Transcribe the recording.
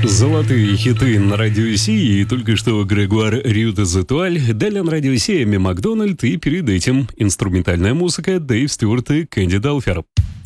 Золотые хиты на радио Си, и только что Грегуар Рю де Зетуаль, далее на радио Си Эми Макдональд, и перед этим инструментальная музыка Дэйв Стюарт и Кэнди Далфер.